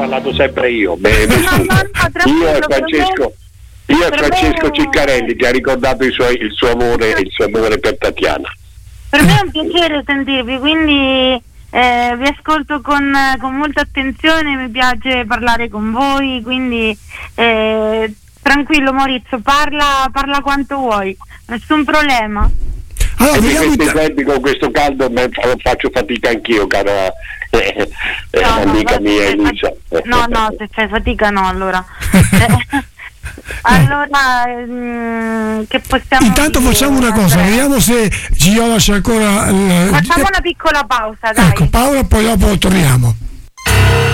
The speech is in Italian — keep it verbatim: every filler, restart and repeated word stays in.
parlato sempre io. Me, me no, no, no, io e Francesco, io e Francesco me... Ciccarelli che ha ricordato i suoi, il suo amore, il suo amore per Tatiana. Per me è un piacere sentirvi, quindi eh, vi ascolto con, con molta attenzione, mi piace parlare con voi, quindi eh, tranquillo Maurizio, parla, parla quanto vuoi, nessun problema. Allora, e in questi tempi con questo caldo faccio fatica anch'io, cara eh, eh, no, amica no, mia Elisa. No, no, se fai fatica no, allora. Allora, mh, che possiamo intanto dire? Facciamo una cosa, vediamo se Gioia c'è ancora. Facciamo una piccola pausa, dai. Ecco, Paola, poi dopo torniamo.